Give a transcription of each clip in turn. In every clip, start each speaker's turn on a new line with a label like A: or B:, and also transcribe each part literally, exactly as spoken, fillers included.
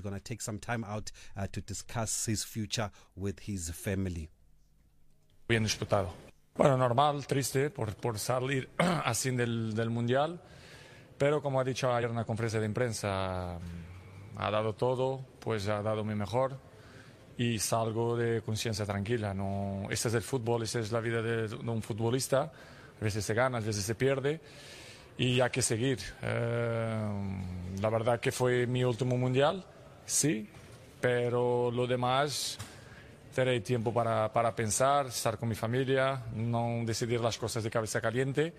A: going to take some time out uh, to discuss his future with his family.
B: Bien disputado. Bueno, normal, triste por, por salir así del, del Mundial, pero como ha dicho ayer en la conferencia de prensa, ha dado todo, pues ha dado mi mejor y salgo de conciencia tranquila. No, este es el fútbol, esta es la vida de, de un futbolista, a veces se gana, a veces se pierde y hay que seguir. Eh, la verdad que fue mi último Mundial, sí, pero lo demás... Tendré tiempo para, para pensar, estar con mi familia, no decidir las cosas de cabeza caliente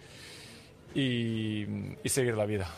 B: y, y seguir la vida.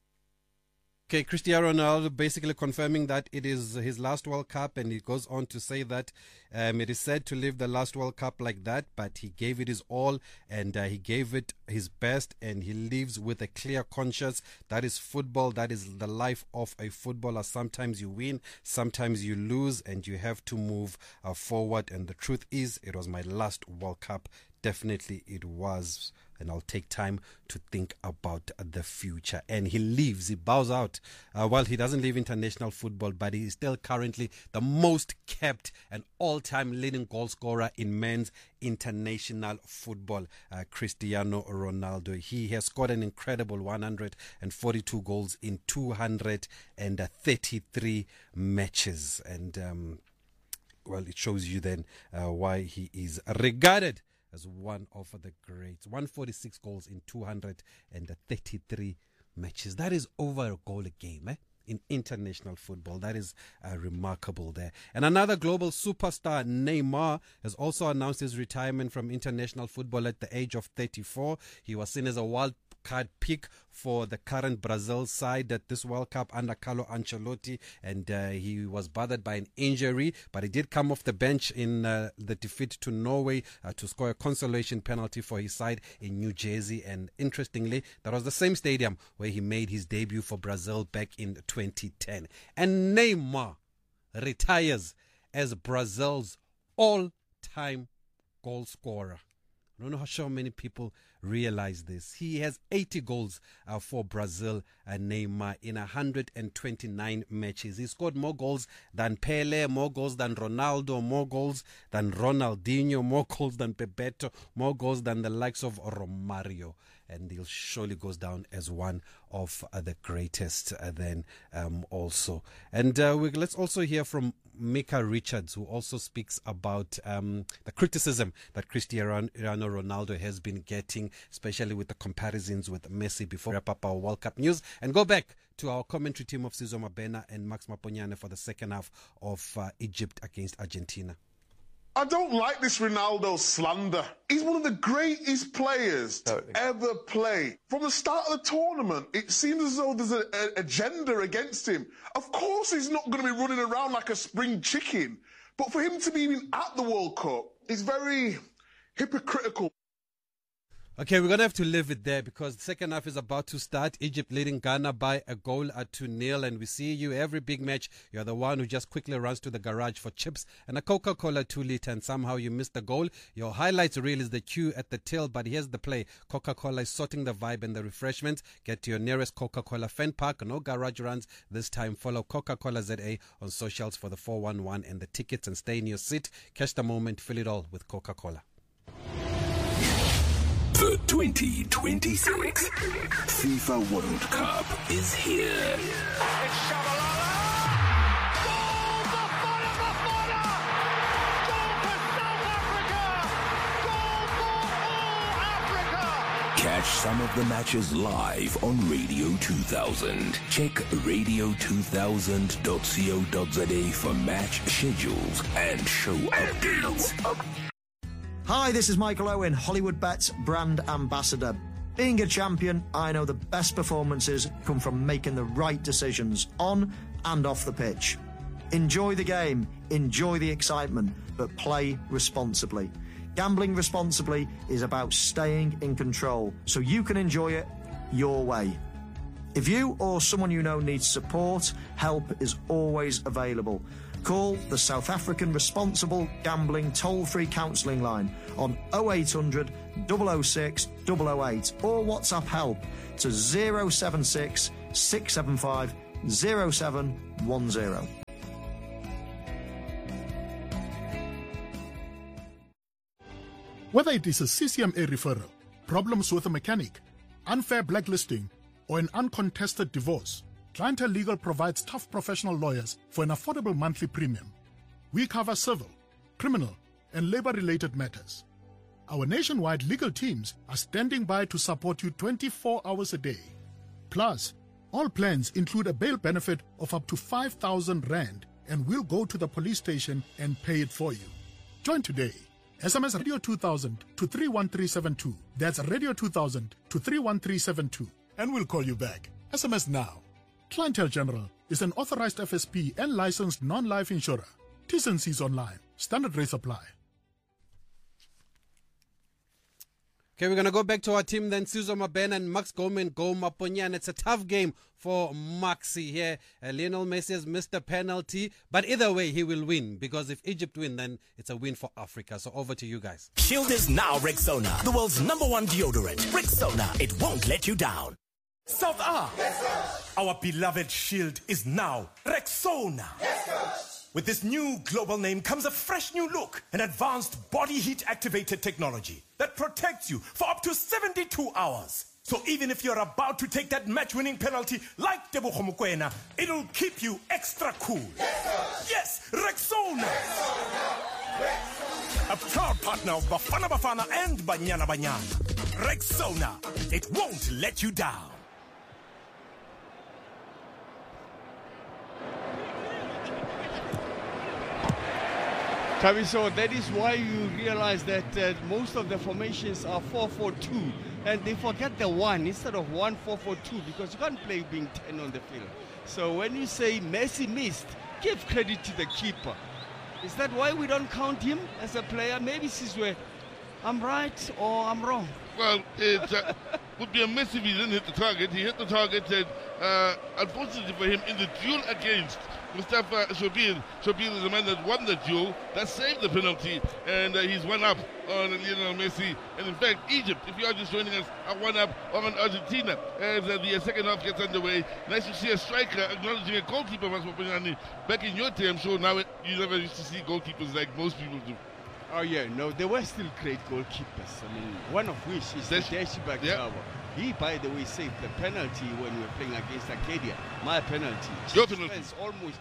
A: Okay, Cristiano Ronaldo basically confirming that it is his last World Cup, and he goes on to say that um, it is sad to live the last World Cup like that, but he gave it his all and uh, he gave it his best, and he lives with a clear conscience. That is football. That is the life of a footballer. Sometimes you win, sometimes you lose, and you have to move uh, forward. And the truth is, it was my last World Cup. Definitely it was, and I'll take time to think about the future. And he leaves, he bows out. Uh, well, he doesn't leave international football, but he is still currently the most kept and all-time leading goal scorer in men's international football, uh, Cristiano Ronaldo. He has scored an incredible one hundred forty-two goals in two hundred thirty-three matches. And, um, well, it shows you then uh, why he is regarded as one of the greats. one hundred forty-six goals in two hundred thirty-three matches. That is over a goal a game, eh? In international football. That is uh, remarkable there. And another global superstar, Neymar, has also announced his retirement from international football at the age of thirty-four. He was seen as a wild card pick for the current Brazil side at this World Cup under Carlo Ancelotti, and uh, he was bothered by an injury, but he did come off the bench in uh, the defeat to Norway uh, to score a consolation penalty for his side in New Jersey. And interestingly, that was the same stadium where he made his debut for Brazil back in twenty ten. And Neymar retires as Brazil's all-time goal scorer. I don't know how sure many people realize this. He has eighty goals uh, for Brazil, uh, Neymar, in one hundred twenty-nine matches. He scored more goals than Pele, more goals than Ronaldo, more goals than Ronaldinho, more goals than Bebeto, more goals than the likes of Romario. And he surely goes down as one of uh, the greatest uh, then um, also. And uh, we, let's also hear from Micah Richards, who also speaks about um, the criticism that Cristiano Ronaldo has been getting, especially with the comparisons with Messi, before we wrap up our World Cup news and go back to our commentary team of Sizo Mabena and Max Maponyane for the second half of uh, Egypt against Argentina.
C: I don't like this Ronaldo slander. He's one of the greatest players
B: Totally.
C: to ever play. From the start of the tournament, it seems as though there's an agenda against him. Of course he's not going to be running around like a spring chicken. But for him to be even at the World Cup is very hypocritical.
A: Okay, we're going to have to leave it there because the second half is about to start. Egypt leading Ghana by a goal at two nil. And we see you every big match. You're the one who just quickly runs to the garage for chips and a Coca-Cola two litre, and somehow you missed the goal. Your highlights reel is the queue at the till, but here's the play. Coca-Cola is sorting the vibe and the refreshments. Get to your nearest Coca-Cola fan park. No garage runs this time. Follow Coca-Cola Z A on socials for the four one one and the tickets, and stay in your seat. Catch the moment. Feel it all with Coca-Cola.
D: The twenty twenty-six FIFA World Cup is here.
E: It's Shabalala! Goal for Fire Bafana! Goal for South Africa! Goal for all Africa!
D: Catch some of the matches live on Radio two thousand. Check radio two thousand dot co dot za for match schedules and show updates.
F: Hi, this is Michael Owen, Hollywood Bets brand ambassador. Being a champion, I know the best performances come from making the right decisions on and off the pitch. Enjoy the game, enjoy the excitement, but play responsibly. Gambling responsibly is about staying in control, so you can enjoy it your way. If you or someone you know needs support, help is always available. Call the South African Responsible Gambling toll-free counselling line on oh eight hundred, double oh six, double oh eight or WhatsApp help to zero seven six, six seven five, zero seven one zero.
G: Whether it is a C C M A referral, problems with a mechanic, unfair blacklisting, or an uncontested divorce, Clientele Legal provides tough professional lawyers for an affordable monthly premium. We cover civil, criminal, and labor-related matters. Our nationwide legal teams are standing by to support you twenty-four hours a day. Plus, all plans include a bail benefit of up to five thousand rand, and we'll go to the police station and pay it for you. Join today. S M S Radio two thousand to three one three seven two. That's Radio two thousand to three one three seven two. And we'll call you back. S M S now. Clientele General is an authorized F S P and licensed non-life insurer. T's and C's online. Standard rates apply.
A: Okay, we're going to go back to our team then. Sizwe Mabena and Max Gomen go Maponyan. It's a tough game for Maxi here. Uh, Lionel Messi has missed a penalty, but either way, he will win, because if Egypt win, then it's a win for Africa. So over to you guys.
H: Shield is now Rexona, the world's number one deodorant. Rexona, it won't let you down. South A, yes, our beloved Shield is now Rexona. Yes, with this new global name comes a fresh new look, an advanced body heat activated technology that protects you for up to seventy-two hours. So even if you're about to take that match-winning penalty like Tebogo Mokoena, it'll keep you extra cool. Yes, yes, Rexona. Rexona. A proud partner of Bafana Bafana and Banyana Banyana. Rexona, it won't let you down.
I: So that is why you realize that uh, most of the formations are four four two, and they forget the one instead of one four four two, because you can't play being ten on the field. So when you say Messi missed, give credit to the keeper. Is that why we don't count him as a player? Maybe Sizwe, I'm right or I'm wrong.
J: Well, it uh, would be a mess if he didn't hit the target. He hit the target, and uh, unfortunately for him, in the duel against Mustafa Shobir, Shobir is the man that won the duel, that saved the penalty, and uh, he's one up on Lionel Messi. And in fact, Egypt, if you are just joining us, are one up on Argentina as uh, the uh, second half gets underway. Nice to see a striker acknowledging a goalkeeper, back in your day. I'm sure now it, you never used to see goalkeepers like most people do.
I: Oh yeah, no, they were still great goalkeepers. I mean, one of which is Deshi Bakawa. He, by the way, saved the penalty when we were playing against Arcadia. My penalty.
J: Your penalty.
I: Almost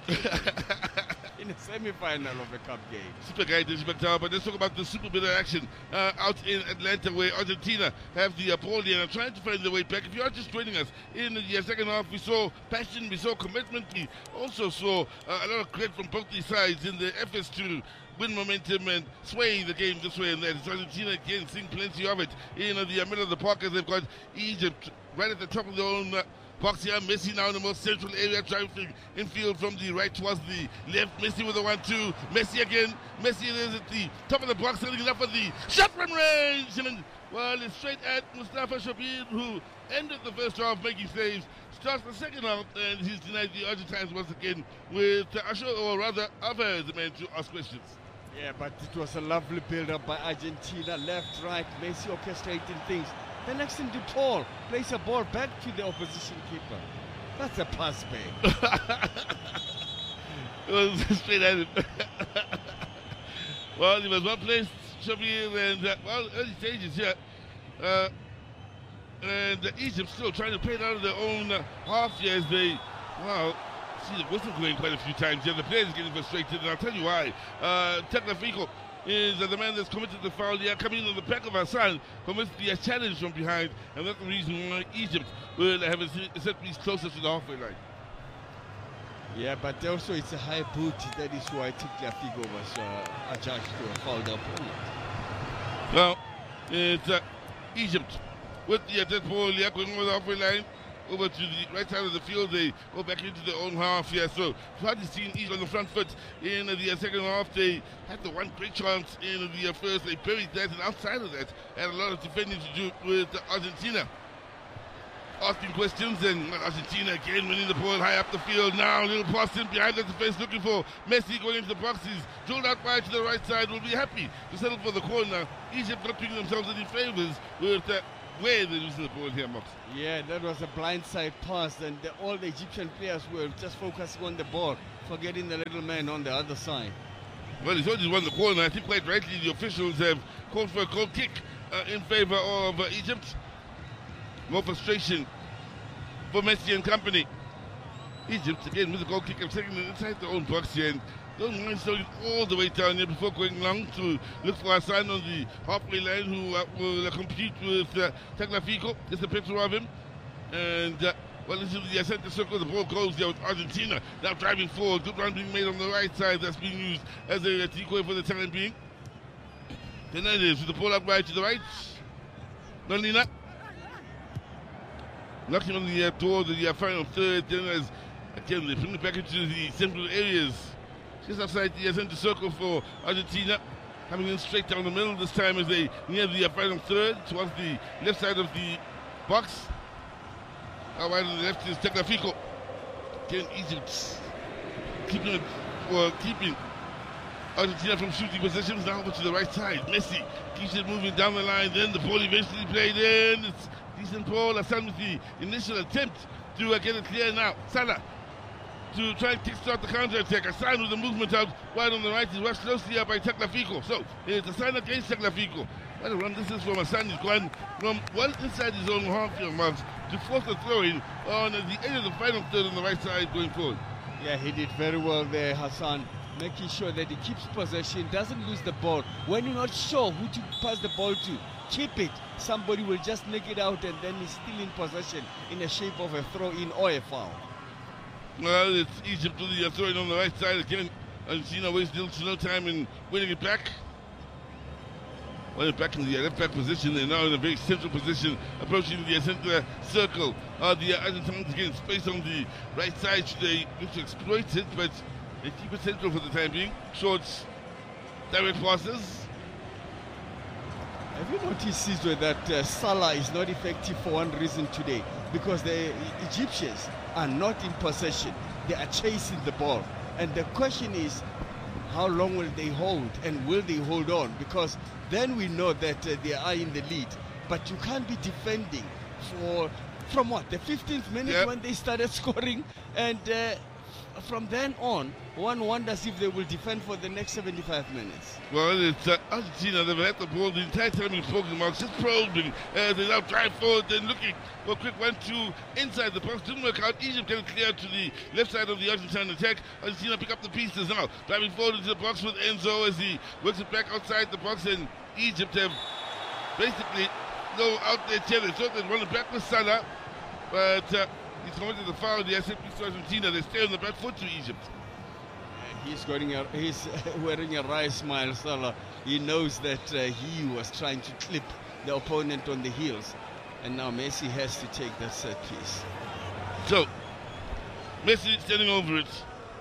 I: in a semi-final of a cup game.
J: Super guy, Deshi Bakawa. But let's talk about the super bit of action uh, out in Atlanta, where Argentina have the uh, ball and are trying to find their way back. If you are just joining us, in the uh, second half, we saw passion, we saw commitment, we also saw uh, a lot of credit from both these sides in the efforts to win momentum and sway the game this way and that. It's Argentina again seeing plenty of it in uh, the middle of the park, as they've got Egypt right at the top of their own uh, box here. Messi now in the most central area, trying to infield from the right towards the left. Messi with the one two. Messi again. Messi is at the top of the box, setting it up for the shot from range. And well, it's straight at Mustafa Shobir, who ended the first half making saves. Starts the second half, and he's denied the Argentines once again with uh, Asho, or rather Ava, the man to ask questions.
I: Yeah, but it was a lovely build-up by Argentina, left, right, Messi orchestrating things. The next thing to Paul plays a ball back to the opposition keeper. That's a pass back.
J: It was straight at him. Well, he was well placed, Shabir, and uh, well, early stages here. Uh, and uh, Egypt still trying to play it out of their own uh, half here as they, well, see the whistle going quite a few times here. The players getting frustrated, and I'll tell you why. Uh, Tagliafico is uh, the man that's committed the foul here, coming in on the back of Hassan, commits the uh, challenge from behind, and that's the reason why Egypt will have a set piece closer to the halfway line.
I: Yeah, but also it's a high boot. That is why Tagliafico was uh, adjudged to a foul opponent.
J: Well, it's uh, Egypt with the uh, dead ball here, going over the halfway line. Over to the right side of the field, they go back into their own half here. So we've hardly seen Egypt on the front foot in the uh, second half. They had the one great chance in the uh, first. They buried that, and outside of that, had a lot of defending to do with uh, Argentina. Asking questions, and Argentina again winning the ball high up the field. Now a little pass in behind the defense, looking for Messi going into the box. He's drilled out wide to the right side. Will be happy to settle for the corner. Egypt not doing themselves any favors with uh, where they're losing the ball here, Mox.
I: Yeah, that was a blindside pass, and the, all the Egyptian players were just focusing on the ball, forgetting the little man on the other side.
J: Well, he's already won the corner. I think quite rightly the officials have called for a goal kick uh, in favour of uh, Egypt. More frustration for Messi and company. Egypt again with a goal kick. I'm taking it inside their own box here and don't mind throwing all the way down here before going long to look for Hassan on the halfway line, who uh, will uh, compete with uh, Tagliafico. There's a picture of him. And uh, well, into the uh, centre circle, the ball goes there with Argentina now driving forward. Good run being made on the right side. That's being used as a uh, decoy for the time being. Fernandez with the ball up right to the right. Nolina knocking on the uh, door of the uh, final third. Then as again they bring it back into the central areas. Just outside the uh, centre circle for Argentina. Coming in straight down the middle this time as they near the uh, final third towards the left side of the box. Out right on the left is Tagliafico. Again, Egypt keeping it, or keeping Argentina from shooting positions. Now over to the right side. Messi keeps it moving down the line. Then the ball eventually played in. It's decent ball. Hassan with the initial attempt to uh, get it clear now. Salah to try and kickstart the counter-attack. Hassan with the movement out wide on the right is rushed closely up by Tagliafico. So it's Hassan against Tagliafico. What a run this is from Hassan. He's gone from well inside his own half-field marks to force the throw-in on the edge of the final third on the right side going forward.
I: Yeah, he did very well there, Hassan, making sure that he keeps possession, doesn't lose the ball. When you're not sure who to pass the ball to, keep it. Somebody will just nick it out and then he's still in possession in the shape of a throw-in or a foul.
J: Well, it's Egypt with the throw-in on the right side again. Argentina wasting no time in winning it back. Well, back in the left back position, they're now in a very central position, approaching the center circle. Uh, the Argentines again space on the right side. They look to exploit it, but they keep it central for the time being. Short, direct passes.
I: Have you noticed, Sizwe, that uh, Salah is not effective for one reason today? Because the Egyptians are not in possession. They are chasing the ball. And the question is, how long will they hold, and will they hold on? Because then we know that uh, they are in the lead. But you can't be defending for, from what, the fifteenth minute yep. when they started scoring? And uh, from then on, one wonders if they will defend for the next seventy-five minutes.
J: Well, it's uh, Argentina. They've had the ball the entire time we've spoken about, just probing. Uh, they now drive forward, then looking for a quick one two inside the box. Didn't work out. Egypt getting clear to the left side of the Argentine attack. Argentina pick up the pieces now. Driving forward into the box with Enzo as he works it back outside the box, and Egypt have basically no out there chair. They thought they'd run it back with Salah, but uh, he's committed the foul. The S M P to Argentina. They stay on the back foot to Egypt.
I: He's wearing a, he's wearing a wry smile, Salah. He knows that uh, he was trying to clip the opponent on the heels. And now Messi has to take that set piece.
J: So, Messi standing over it.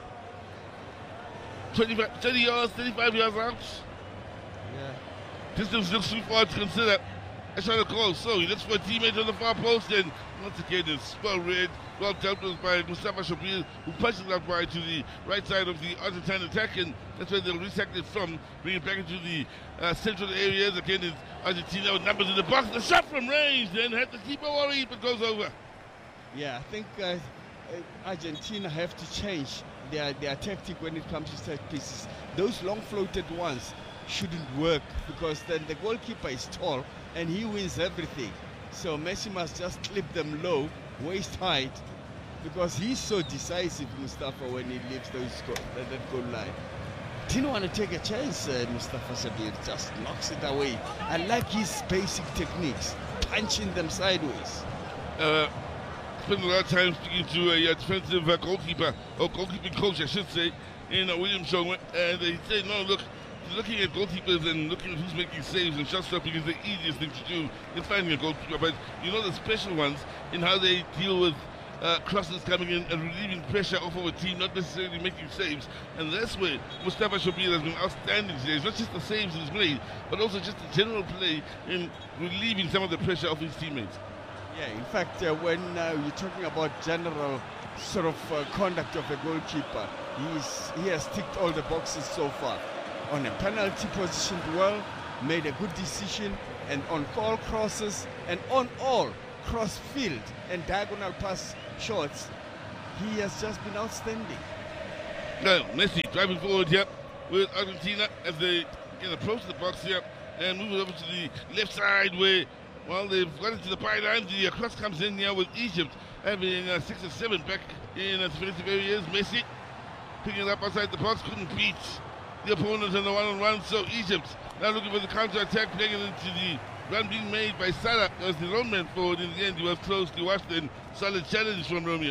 J: twenty-five, thirty yards, thirty-five yards out.
I: Yeah.
J: Distance looks too far to consider. That's trying to call. So he looks for a teammate on the far post, and once again it's well read, well dealt with by Mustafa Shobir, who punches out wide to the right side of the Argentine attack, and that's where they'll reset it from, bring it back into the uh, central areas. Again, it's Argentina with numbers in the box. The shot from range, then had the keeper worried, but goes over.
I: Yeah, I think uh, Argentina have to change their, their tactic when it comes to set pieces. Those long floated ones shouldn't work, because then the goalkeeper is tall and he wins everything. So Messi must just clip them low, waist height, because he's so decisive, Mustafa, when he leaves those go that, that goal line. Didn't want to take a chance, uh, Mustafa Sabir just knocks it away. I like his basic techniques, punching them sideways.
J: Uh, spent a lot of time speaking to a uh, defensive uh, goalkeeper, or goalkeeping coach, I should say, in uh, William Shongwe, and he said, no, look, looking at goalkeepers and looking at who's making saves and shot stopping is the easiest thing to do in finding a goalkeeper, but you know the special ones in how they deal with uh, crosses coming in and relieving pressure off of a team, not necessarily making saves. And that's where Mustafa Shobir has been outstanding today. It's not just the saves he's made, but also just the general play in relieving some of the pressure off his teammates.
I: Yeah, in fact, uh, when uh, you're talking about general sort of uh, conduct of a goalkeeper, he's, he has ticked all the boxes so far. On a penalty positioned well, made a good decision, and on call crosses, and on all cross field and diagonal pass shots, he has just been outstanding.
J: Now, Messi driving forward here. with Argentina as they can approach the box here and move it over to the left side where, well, they've got into the byline. The uh, cross comes in here with Egypt having uh, six or seven back in uh, defensive areas. Messi picking it up outside the box, couldn't beat the opponent on the one-on-one, so Egypt now looking for the counter-attack, playing it into the run being made by Salah. That was the lone man forward. In the end, he was close to Washington. Solid challenge from Romeo.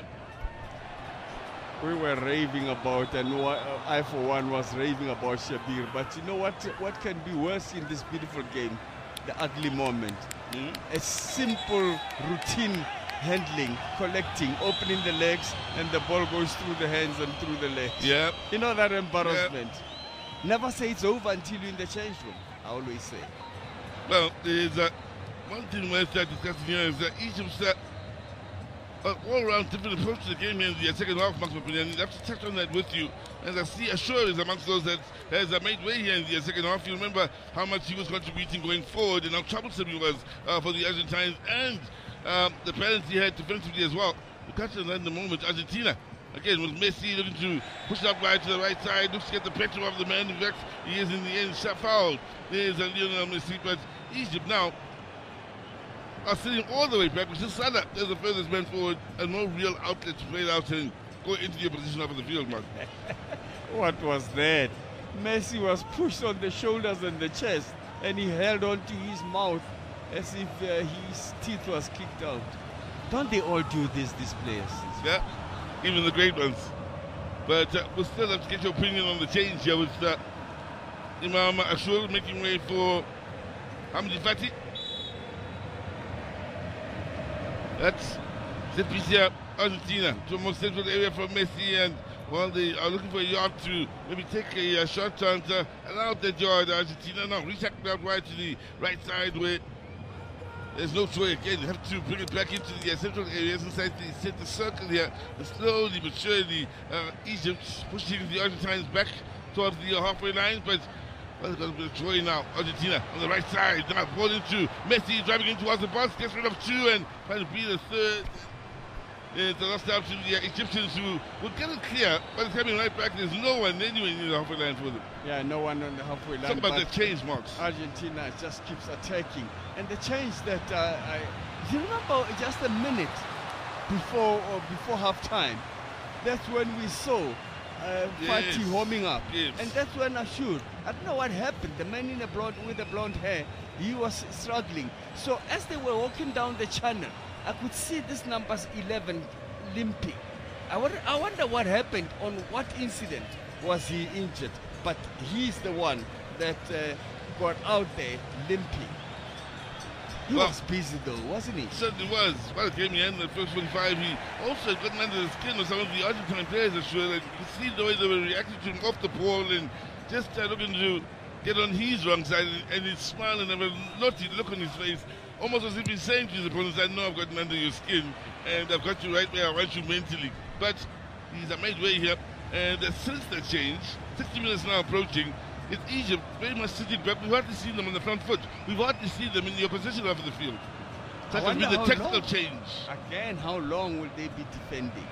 I: We were raving about, and I for one was raving about Shabir, but you know what what can be worse in this beautiful game? The ugly moment. Mm. A simple routine handling, collecting, opening the legs, and the ball goes through the hands and through the legs.
J: Yeah.
I: You know that embarrassment. Yep. Never say it's over until you're in the change room, I always say.
J: Well, there's uh, one thing we're discussing here is that Egypt's uh, uh, all-round different approach to the game here in the uh, second half, Max Mapinian. I have to touch on that with you. And I see Ashur is amongst those that has uh, made way here in the uh, second half. You remember how much he was contributing going forward and how troublesome he was uh, for the Argentines, and um, the balance he had defensively as well. We touched on that in the moment. Argentina, again, with Messi looking to push up right to the right side, looks to get the pressure of the man. In fact, he is in the end shot fouled. There's a Lionel Messi, but Egypt now are sitting all the way back, which is Salah. There's the furthest man forward and no real outlet to play out and go into the opposition over the field, man.
I: What was that? Messi was pushed on the shoulders and the chest, and he held on to his mouth as if uh, his teeth was kicked out. Don't they all do this, these players?
J: Yeah, even the great ones. But uh, we'll still have to get your opinion on the change here with uh, Imam Ashur making way for Hamdi Fati. That's Zepizia, Argentina, to a more central area from Messi, and well, they are looking for a yard to maybe take a, a short chance, uh, allow that yard. Argentina now retract out right to the right side where there's no way again. You have to bring it back into the uh, central areas inside the center circle here, and slowly but surely uh, Egypt pushing the Argentines back towards the uh, halfway line, but well, they've got a bit of joy now. Argentina on the right side, now ball into Messi, driving in towards the box, gets rid of two and trying to beat the third. It's the last out to the uh, Egyptians, who will get it clear, but it's coming right back. There's no one anywhere near the halfway line for them.
I: Yeah, no one on the halfway line.
J: Talk about the change, Marks.
I: Argentina just keeps attacking. And the change that uh, I, you remember just a minute before or before halftime, that's when we saw uh,
J: yes.
I: Fati warming up.
J: Yes.
I: And that's when Ashur, I don't know what happened, the man in the blonde with the blonde hair, he was struggling. So as they were walking down the channel, I could see this numbers eleven limping. I wonder, I wonder what happened, on what incident was he injured. But he's the one that uh, got out there limping. He
J: well,
I: was busy though, wasn't he?
J: Certainly was. By the game he ended the first forty-five, he also got under the skin of some of the Argentine players. I'm sure. Like, you could see the way they were reacting to him off the ball and just uh, looking to get on his wrong side, and, and he's smiling and a naughty look on his face. Almost as if he's saying to his opponents, I know I've gotten under your skin and I've got you right where I want you mentally. But he's a made way here, and uh, since that change, sixty minutes now approaching, it's Egypt very much sitting back. We've hardly seen them on the front foot. We've hardly seen them in the opposition half of the field. Such has been the technical
I: long,
J: change.
I: Again, how long will they be defending?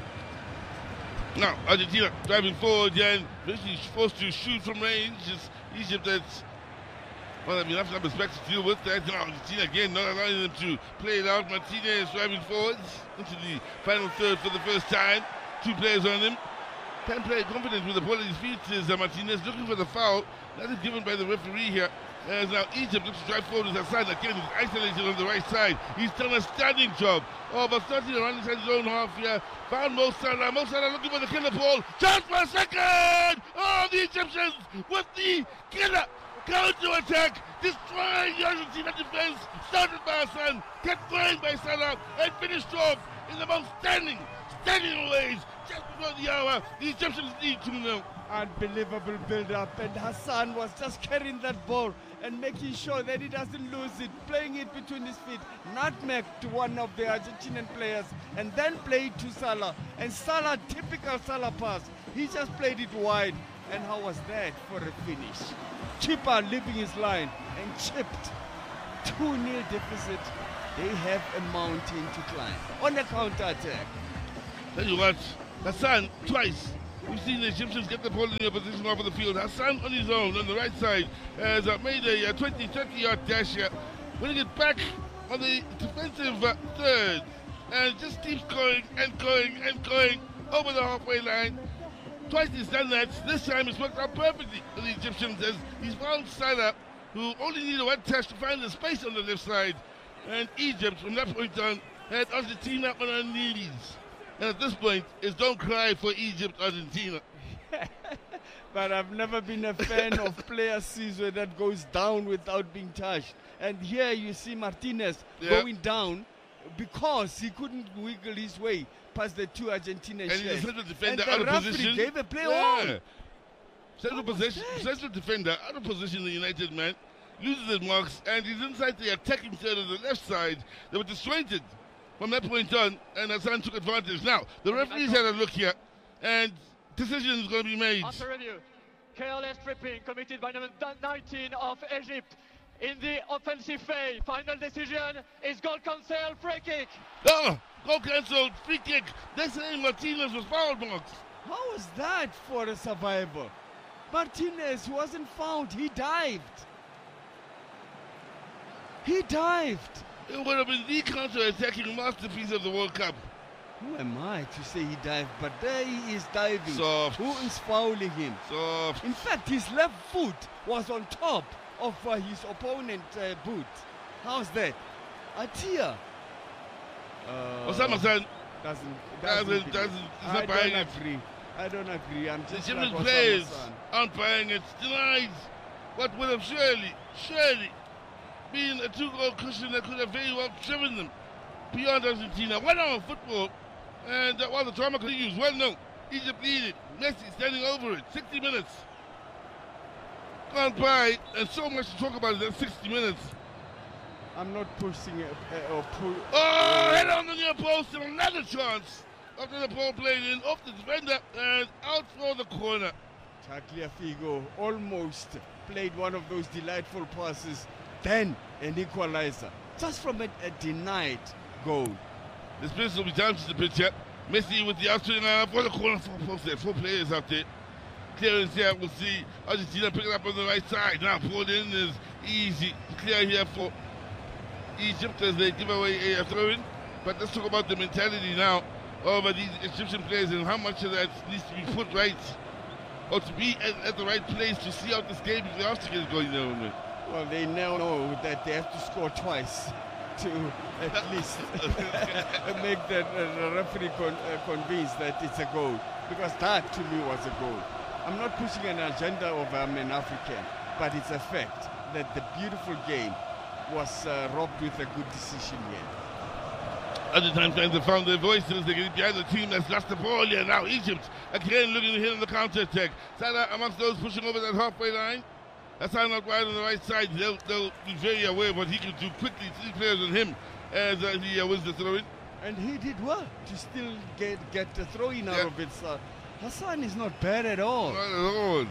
J: Now, Argentina driving forward here and basically forced to shoot from range. It's Egypt that's, well, I mean, enough numbers back to deal with that. Now, Argentina again not allowing them to play it out. Martinez driving forwards into the final third for the first time. Two players on him. Can play confident with the ball at his feet is uh, Martinez looking for the foul. That is given by the referee here. As now Egypt looks to drive forward with Hassan. Again, he's isolated on the right side. He's done a stunning job. Oh, but starting around inside his own half here. Found Mo Salah. Mo Salah looking for the killer ball. Chance for a second! Oh, the Egyptians with the killer counter attack, destroying the Argentina defense. Started by Hassan, kept going by Salah, and finished off in the most standing, standing ways. Just before the hour, the Egyptians lead two nil.
I: Unbelievable build-up, and Hassan was just carrying that ball and making sure that he doesn't lose it, playing it between his feet, nutmeg to one of the Argentinian players, and then played to Salah. And Salah, typical Salah pass, he just played it wide. And how was that for a finish? Keeper leaving his line and chipped. two nil deficit. They have a mountain to climb on the counter-attack.
J: Tell you what, Hassan twice We've seen the Egyptians get the ball in the opposition off of the field. Hassan on his own on the right side has uh, made a twenty, thirty yard dash here. Winning it back on the defensive uh, third. And just keeps going and going and going over the halfway line. Twice he's done that. This time it's worked out perfectly for the Egyptians as he's found Salah, who only needed one touch to find the space on the left side. And Egypt, from that point on, had Argentina on her knees. And at this point, it's don't cry for Egypt, Argentina.
I: But I've never been a fan of player Caesar that goes down without being touched. And here you see Martinez
J: yeah.
I: going down because he couldn't wiggle his way past the two Argentinian
J: and
I: shares.
J: the central defender
I: and
J: out
I: the
J: of position.
I: gave a play
J: yeah.
I: on.
J: Central, possession, central defender out of position, the United man loses his marks, and he's inside the attacking third of the left side. They were disjointed from that point on, and Hassan took advantage. Now, the referees had a look here, and decision is going to be made.
K: After review, careless tripping committed by number nineteen of Egypt in the offensive phase. Final decision is goal cancelled, free kick.
J: Oh, goal cancelled, free kick. They're saying Martinez was foul marks.
I: How was that for a survivor? Martinez wasn't fouled, he dived. He dived.
J: It would have been the counter-attacking masterpiece of the World Cup.
I: Who am I to say he dived? But there he is diving.
J: Soft.
I: Who is fouling him?
J: Soft.
I: In fact, his left foot was on top of uh, his opponent uh, boot. How's that? Atia.
J: Uh, Osama Hassan
I: doesn't
J: doesn't doesn't.
I: I
J: not
I: don't
J: buying it.
I: agree. I don't agree. I'm
J: The
I: just
J: Egyptian
I: like
J: players
I: Hassan.
J: aren't buying it. Denies what would have surely, surely been a two-goal cushion that could have very well driven them beyond Argentina. One hour of football, and uh, while the drama continues, well no, Egypt leaded. Messi standing over it. sixty minutes gone by, and so much to talk about in that sixty minutes.
I: I'm not pushing it uh, or pull.
J: Oh, head on the near post, and another chance after the ball played in off the defender and out for the corner.
I: Tagliafico almost played one of those delightful passes, then an equalizer, just from a, a denied goal.
J: This place will be down to the pitch here. Messi with the outswing uh, for the corner, four posts there, four players out there. Clearance here, we'll see Argentina picking up on the right side. Now pulled in is easy. Clear here for Egypt as they give away a throw-in. But let's talk about the mentality now over these Egyptian players and how much of that needs to be put right, or to be at, at the right place to see out this game if they have to get going their own way.
I: Well, they now know that they have to score twice to at least make the, the referee con, uh, convinced that it's a goal, because that to me was a goal. I'm not pushing an agenda of I'm an African, but it's a fact that the beautiful game was uh, robbed with a good decision here.
J: Other times fans have found their voices. They get behind the team that's lost the ball here. Now Egypt again looking to hit on the counter-attack. Salah amongst those pushing over that halfway line. Hassan out wide on the right side. They'll, they'll be very aware of what he can do quickly. Three players on him as uh, he uh, wins the throw-in.
I: And he did well to still get, get the throw-in out
J: yeah.
I: of it. So Hassan is not bad at all.
J: Not at all.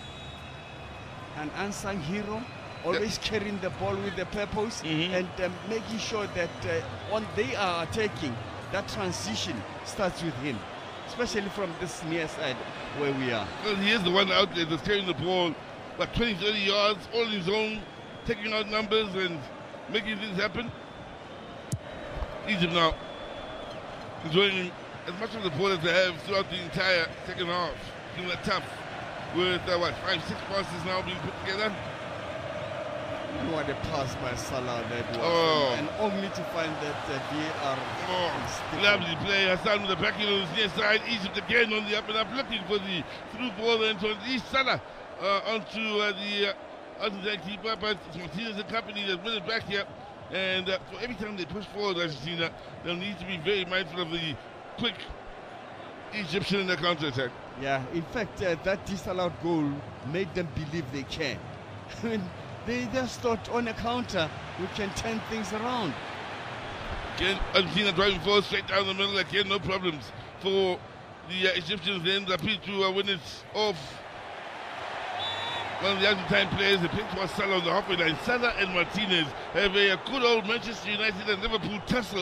I: An unsung hero, always yeah. carrying the ball with the purpose
J: mm-hmm.
I: and um, making sure that uh, when they are attacking, that transition starts with him, especially from this near side where we are.
J: Well, he is the one out there that's carrying the ball, what, twenty, thirty yards, all on his own, taking out numbers and making things happen. Egypt now enjoying as much of the ball as they have throughout the entire second half. Doing that tough with, uh, what, five, six passes now being put together.
I: What a pass by Salah that was.
J: Oh.
I: And, and only to find that uh, V R.
J: Oh, lovely play. Hassan with the back heel on his near side. Egypt again on the up and up, looking for the through ball and to the Salah uh, onto uh, the uh, Argentine keeper. But it's Martinez and company that win it back here. And uh, so every time they push forward Argentina, they'll need to be very mindful of the quick Egyptian in the counter attack.
I: Yeah, in fact, uh, that disallowed goal made them believe they can. They just thought on a counter we can turn things around.
J: Again, Argentina driving forward straight down the middle. Again, no problems for the uh, Egyptians. They end up to uh, win it off. One of the Argentine players, the pick was Salah on the halfway line. Salah and Martinez have a, a good old Manchester United and Liverpool tussle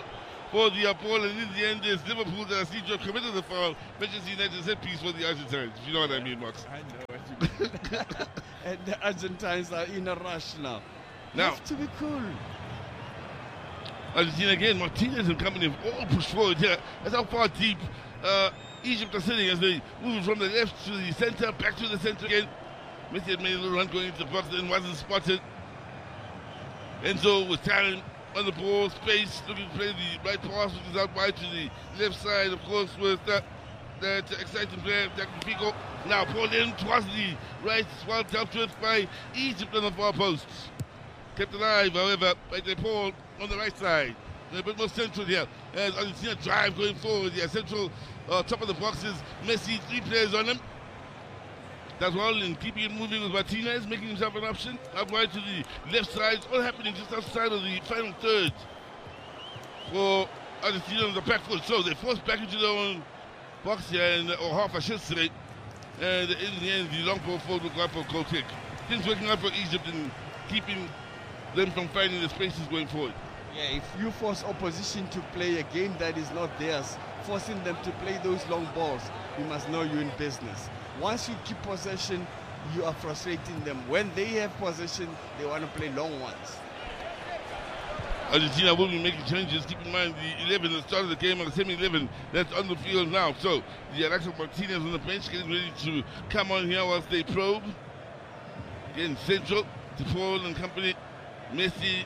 J: for the ball, and in the end, it's Liverpool that I see just committed the foul. Manchester United set piece for the Argentines, if you know what I mean, Max.
I: I know what you mean. And the Argentines are in a rush now.
J: Now,
I: have to be cool.
J: Argentina again, Martinez and company have all pushed forward here. That's how far deep uh, Egypt are sitting as they move from the left to the center, back to the center again. Messi had made a little run going into the box, then wasn't spotted. Enzo was tiring on the ball, space, looking to play the right pass, which is out wide to the left side, of course, with that, that exciting player, Tagliafico. Now pulled in towards the right, well dealt with by Egypt on the far post. Kept alive, however, by De Paul on the right side. A bit more central here. As Argentina drive going forward here. Central, uh, top of the boxes. Messi, three players on him. That's well, and keeping it moving with Martinez, making himself an option. Up right to the left side. All happening just outside of the final third for Argentina on the back foot. So they forced back into their own box here, and, or half, I should say. And in the end, the long ball forward will go up for a goal kick. Things working out for Egypt and keeping them from finding the spaces going forward.
I: Yeah, if you force opposition to play a game that is not theirs, forcing them to play those long balls, you must know you're in business. Once you keep possession, you are frustrating them. When they have possession, they want to play long ones.
J: Argentina will be making changes. Keep in mind the eleven that started the game, and the same eleven that's on the field now. So the Alexis Martinez on the bench getting ready to come on here whilst they probe. Again, central to Paul and company. Messi.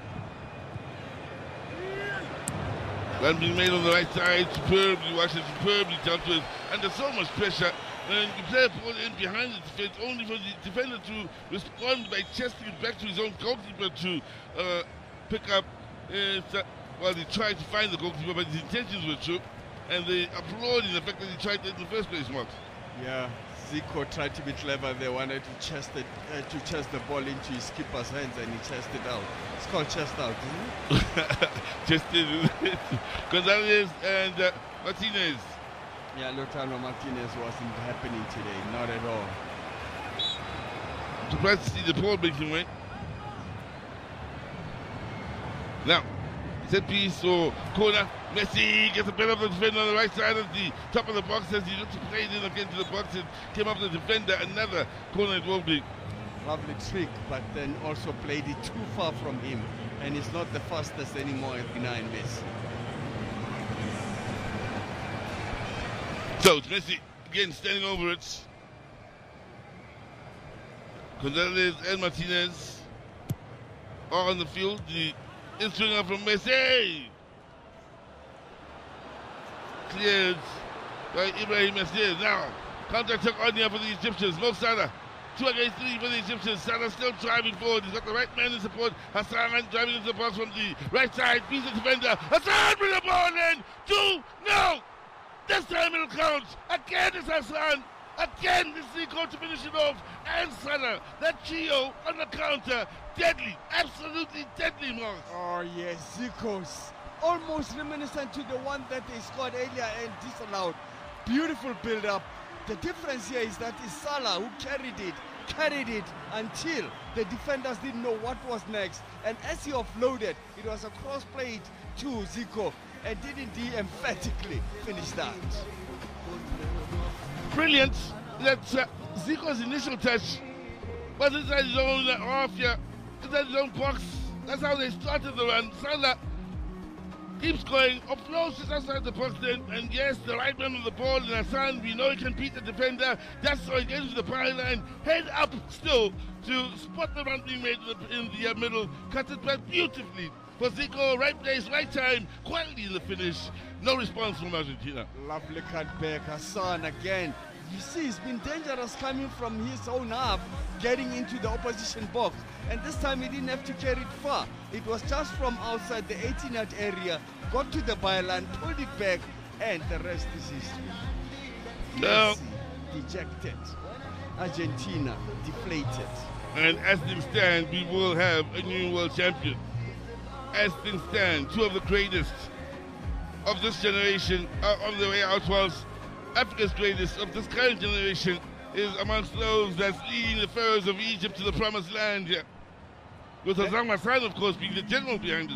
J: Run being made on the right side, superbly watched it, superbly dealt with, under so much pressure. And the player pulled in behind the defense, only for the defender to respond by chesting it back to his own goalkeeper to uh, pick up. Uh, well, they tried to find the goalkeeper, but his intentions were true. And they applauded the fact that he tried it in the first place, Mark.
I: Yeah, Zico tried to be clever. They wanted to chest it, uh, to chest the ball into his keeper's hands, and he chested it out. It's called chest out, isn't it?
J: Chested it. Gonzalez and uh, Martinez.
I: Yeah, Lautaro Martinez wasn't happening today, not at all.
J: Surprised to see the ball making way. Now, set piece or corner. Messi gets a bit of the defender on the right side of the top of the box as he looks to play it in again to the box and came up the defender. Another corner it will be.
I: Lovely trick, but then also played it too far from him, and he's not the fastest anymore at behind Messi.
J: So it's Messi again standing over it. Gonzalez and Martinez are on the field. The instrument from Messi. Cleared by Ibrahim Messi. Now, counter attack on here for the Egyptians. Mo Salah. Two against three for the Egyptians. Salah still driving forward. He's got the right man in support. Hassan driving into the box from the right side. Beats the defender. Hassan with the ball in. Two. No. This time it'll count. Again it's Hassan. Again this is Zico to finish it off. And Salah. That trio on the counter. Deadly. Absolutely deadly, Mark.
I: Oh yes, Zico's almost reminiscent to the one that they scored earlier and disallowed. Beautiful build-up. The difference here is that it's Salah who carried it, carried it until the defenders didn't know what was next. And as he offloaded, it was a cross play to Zico, and didn't he emphatically finish that?
J: Brilliant. That's uh, Zico's initial touch was inside his own uh, half here, inside his own box. That's how they started the run. Salah keeps going, offloads just outside the box then, and yes, the right man on the ball, and Hassan, we know he can beat the defender. That's how he gets to the byline, head up still to spot the run being made in the, in the uh, middle, cut it back beautifully for Zico, right place, right time, quality in the finish. No response from Argentina.
I: Lovely cut back, Hassan again. You see, it's been dangerous coming from his own half, getting into the opposition box. And this time he didn't have to carry it far. It was just from outside the eighteen-yard area, got to the byline, pulled it back, and the rest is history.
J: No.
I: Messi dejected. Argentina deflated.
J: And as things stand, we will have a new world champion. As things stand, two of the greatest of this generation are on the way out, whilst Africa's greatest of this current generation is amongst those that's leading the pharaohs of Egypt to the promised land here. With Hassan Hassan, of course, being the general behind it all.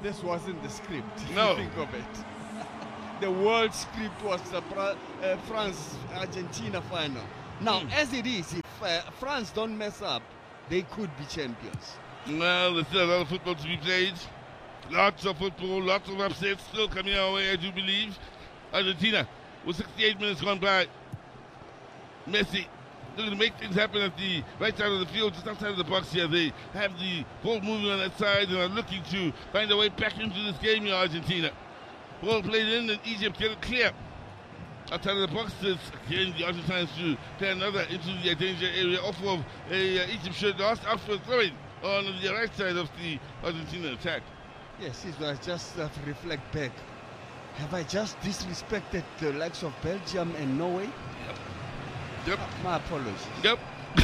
I: this wasn't the script. If
J: No.
I: you think of it. The world script was the Bra- uh, France-Argentina final. Now,
J: Mm.
I: as it is, if uh, France don't mess up, they could be champions.
J: Well, there's still a lot of football to be played. Lots of football, lots of upsets still coming our way, I do believe. Argentina, with sixty-eight minutes gone by. Messi looking to make things happen at the right side of the field, just outside of the box here. They have the ball moving on that side and are looking to find a way back into this game here, Argentina. Ball played in and Egypt get it clear. Outside of the box, it's again the Argentines to play another into the danger area off of a uh, Egypt shirt lost out for throwing on the right side of the Argentina attack.
I: Yes, it was just uh, to reflect back. Have I just disrespected the likes of Belgium and Norway?
J: Yep.
I: My apologies.
J: Yep.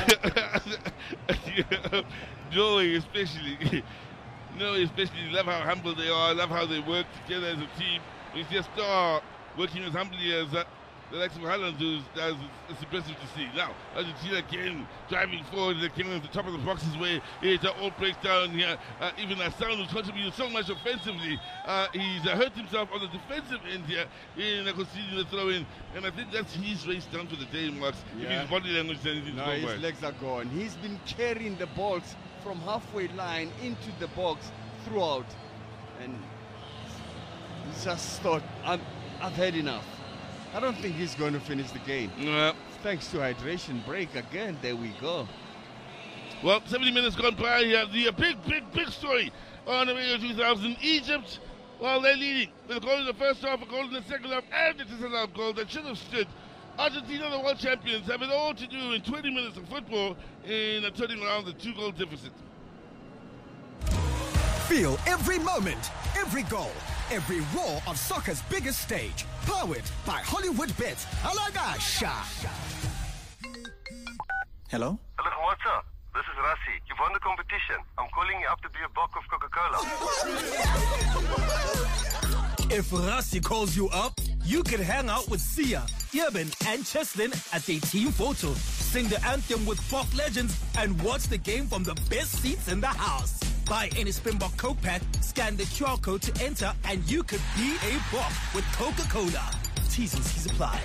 J: Norway especially. Norway especially, love how humble they are, love how they work together as a team. We see a star working as humbly as uh, the likes of Holland, who's that's, it's impressive to see. Now, Argentina again driving forward, they came at the top of the boxes where it uh, all breaks down here. Uh, even Hassan, who's contributed so much offensively, uh, he's uh, hurt himself on the defensive end here in uh, conceding the throw-in, and I think that's his race down to the day marks.
I: Yeah.
J: If his body language says anything
I: No,
J: to go
I: his
J: by.
I: legs are gone. He's been carrying the balls from halfway line into the box throughout, and he just thought, I'm, I've had enough. I don't think he's going to finish the game.
J: Yeah.
I: Thanks to hydration break again. There we go.
J: Well, seventy minutes gone by here. The uh, big, big, big story on the Radio two thousand. Egypt, well, they're leading with a goal in the first half, a goal in the second half, and it is an out goal that should have stood. Argentina, the world champions, have it all to do in twenty minutes of football in uh, turning around the two-goal deficit.
L: Feel every moment, every goal, every roar of soccer's biggest stage. Powered by Hollywood Bets. Alagasha. Hello?
M: Hello, what's up? This is Rassi. You've won the competition. I'm calling you up to be a bock of Coca-Cola.
H: If Rassi calls you up, you can hang out with Sia, Irvin, and Cheslin at their team photo, sing the anthem with pop legends, and watch the game from the best seats in the house. Buy any Springbok Coke pack, scan the Q R code to enter, and you could be a bock with Coca-Cola. T's and C's apply.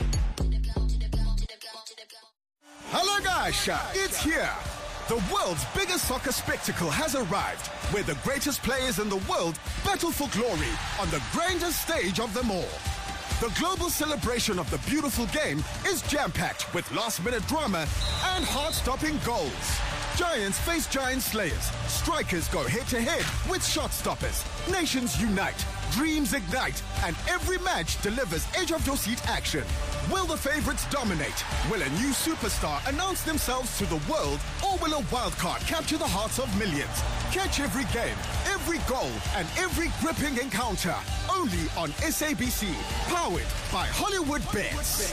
L: Alagasha, it's here. The world's biggest soccer spectacle has arrived, where the greatest players in the world battle for glory on the grandest stage of them all. The global celebration of the beautiful game is jam-packed with last-minute drama and heart-stopping goals. Giants face giant slayers. Strikers go head-to-head with shot-stoppers. Nations unite. Dreams ignite. And every match delivers edge-of-your-seat action. Will the favorites dominate? Will a new superstar announce themselves to the world? Or will a wildcard capture the hearts of millions? Catch every game, every goal, and every gripping encounter. Only on S A B C. Powered by Hollywood Bets.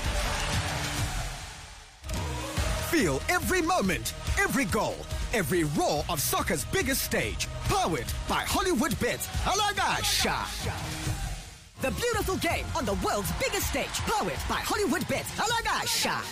L: Feel every moment, every goal, every roar of soccer's biggest stage. Powered by Hollywood Bets. Alagasha.
N: The beautiful game on the world's biggest stage. Powered by Hollywood Bets. Alagasha.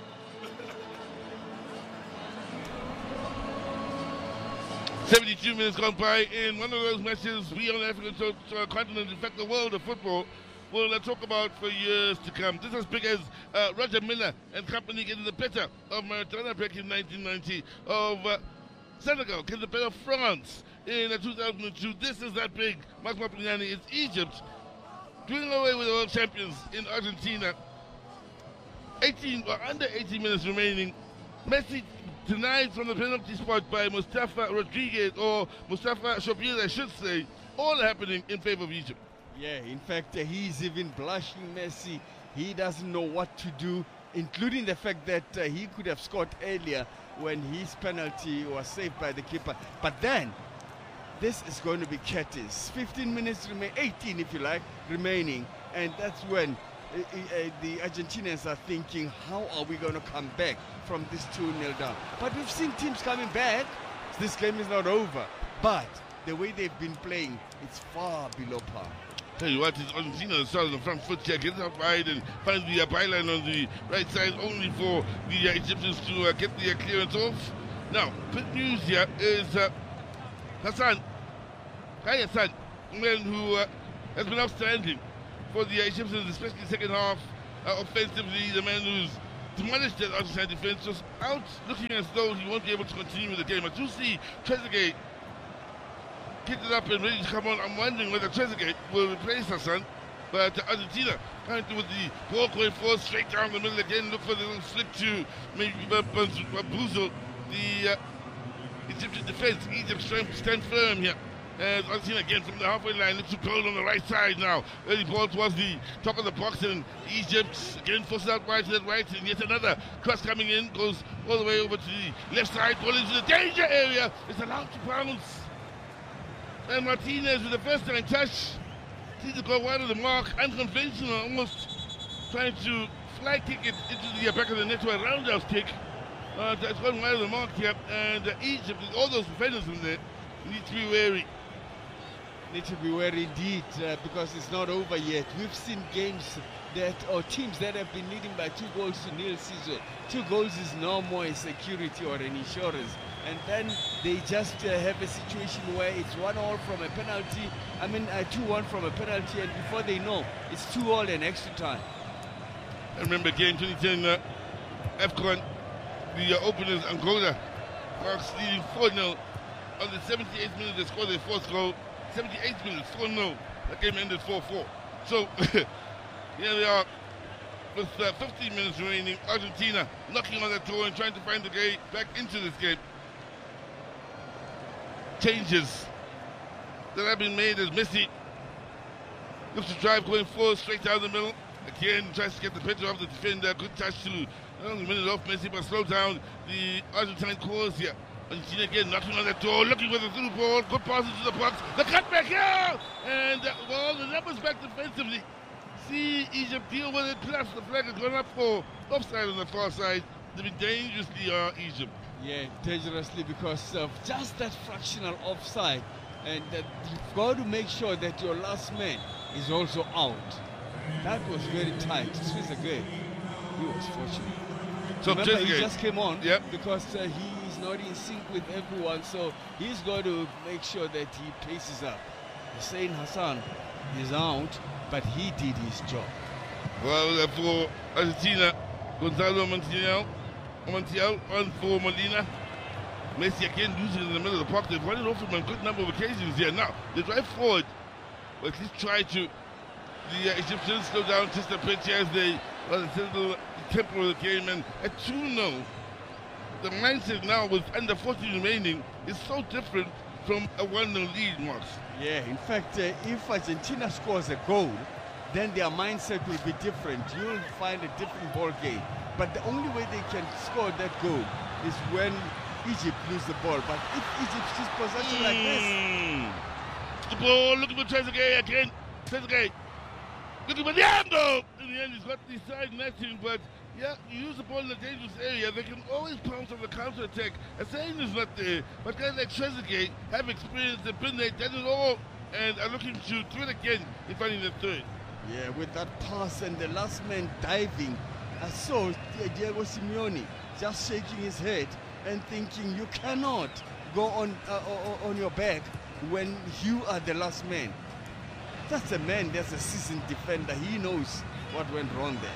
J: seventy-two minutes gone by in one of those matches we on the African so, so continent, in fact the world of football, will uh, talk about for years to come. This is as big as uh, Roger Miller and company getting the better of Maradona back in nineteen ninety, of uh, Senegal getting the better of France in uh, two thousand two. This is that big. Max Mapignani is Egypt doing away with the world champions in Argentina. eighteen, or under eighteen minutes remaining. Messi denied from the penalty spot by Mustafa Rodriguez, or Mustafa Shobir, I should say, all happening in favor of Egypt.
I: Yeah, in fact, uh, he's even blushing, Messi. He doesn't know what to do, including the fact that uh, he could have scored earlier when his penalty was saved by the keeper. But then, this is going to be Curtis. fifteen minutes remain, eighteen if you like, remaining. And that's when uh, uh, the Argentinians are thinking, how are we going to come back from this two nil down? But we've seen teams coming back. This game is not over. But the way they've been playing, it's far below par.
J: Tell you what, it's Argentina started on the front foot here, gets up wide and finds the uh, byline on the right side, only for the uh, Egyptians to uh, get the uh, clearance off. Now, big news here is uh, Hassan. Hi Hassan. man who uh, has been outstanding for the Egyptians, especially second half uh, offensively. The man who's demolished that Argentine defense, was out looking as though he won't be able to continue with the game. I do see Trezeguet kicked it up and ready to come on. I'm wondering whether Trezeguet will replace Hassan. But uh, Argentina currently with the ball going forward, straight down the middle again. Look for the little flick to maybe bamboozle the uh, Egyptian defense. Egypt trying to stand firm here. As Argentina again from the halfway line, looks to goal on the right side now. Early ball towards the top of the box, and Egypt again forces out wide to the right, and yet another cross coming in, goes all the way over to the left side, ball into the danger area. It's allowed to bounce. And Martinez with the first time touch. Seems to go wide of the mark, unconventional, almost trying to fly kick it into the back of the net to a roundhouse kick. Uh, that's gone wide of the mark here, and uh, Egypt, with all those defenders in there, need to be wary.
I: Need to be wary indeed, uh, because it's not over yet. We've seen games that, or teams that have been leading by two goals to nil season. Two goals is no more a security or an insurance. And then they just uh, have a situation where it's one all from a penalty, I mean uh, two one from a penalty, and before they know, it's two all and extra time.
J: I remember game twenty ten uh, AFCON, the uh, openers Angola, Marks leading four nil. On the seventy-eighth minute they scored their fourth goal, seventy-eighth minute, four nil. That game ended four four. So, here we are with uh, fifteen minutes remaining. Argentina knocking on the door and trying to find the way back into this game. Changes that have been made as Messi looks to drive going forward straight down the middle. Again, tries to get the pressure off the defender. Good touch to not only minute off Messi, but slow down the Argentine cause here. Argentina again knocking on the door, looking for the through ball. Good pass into the box. The cutback here! And, uh, well, the numbers back defensively. See Egypt deal with it. Plus, the flag has gone up for offside on the far side. They've been dangerously, uh, Egypt.
I: Yeah, dangerously because of just that fractional offside. And that you've got to make sure that your last man is also out. That was very tight. Trezeguet, he was fortunate.
J: So
I: Remember,
J: Trezeguet,
I: he just came on
J: yep.
I: because uh, he is not in sync with everyone. So he's got to make sure that he paces up. Hussein Hassan is out, but he did his job.
J: Well, uh, for Argentina, Gonzalo Montiel, Montiel on for Molina. Messi again losing in the middle of the park. They've run it off him on a good number of occasions here. Now, they drive forward, but at least try to. The uh, Egyptians slow down just a bit as they well, settle the tempo of the game. And at two nil, the mindset now with under forty remaining is so different from a one nil lead, Marks.
I: Yeah, in fact, uh, if Argentina scores a goal, then their mindset will be different. You'll find a different ball game. But the only way they can score that goal is when Egypt lose the ball. But if Egypt sees possession mm. like this,
J: the ball looking for Trezeguet again. Trezeguet looking for the angle. In the end, he's got the side netting, but yeah, you use the ball in a dangerous area. They can always pounce on the counter attack. Hussein is not there, but guys like Trezeguet have experienced the been there, done it all, and are looking to do it again in finding the third.
I: Yeah, with that pass and the last man diving, I saw Diego Simeone just shaking his head and thinking you cannot go on uh, on your back when you are the last man. That's a man, that's a seasoned defender. He knows what went wrong there.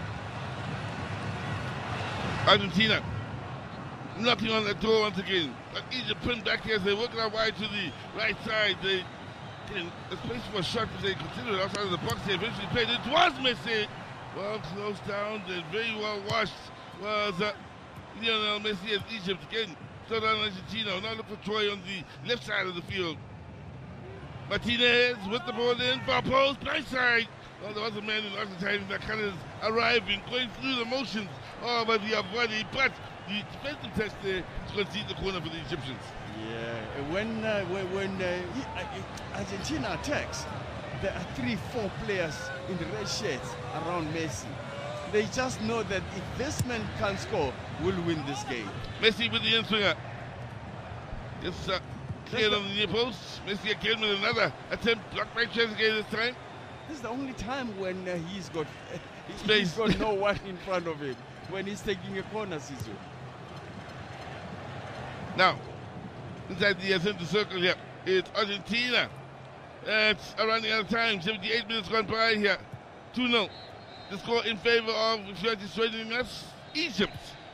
J: Argentina knocking on the door once again. But Egypt putting back here as they work out wide to the right side. They in a space for a shot that they considered outside of the box. They eventually played it. Was Messi. Well closed down and very well washed was uh, Lionel Messi as Egypt again. Slow down Argentina. Now look for Troy on the left side of the field. Martinez with the ball in, far post, right side. Well, there was a man in Argentina that kind of arriving, going through the motions of the Avadi, but the defensive test there is going to see the corner for the Egyptians.
I: Yeah, when uh, when, when uh, Argentina attacks, there are three, four players in the red shirts around Messi. They just know that if this man can score, we'll win this game.
J: Messi with the in-swinger. It's uh, cleared on the near post. Messi again with another attempt, blocked by Trezeguet this time.
I: This is the only time when uh, he's got uh, he's got no one in front of him when he's taking a corner, Sisu.
J: Now, inside the center circle here, it's Argentina. It's around the other time. seventy-eight minutes gone by here. two nil. The score in favor of, if you're just joining us, Egypt.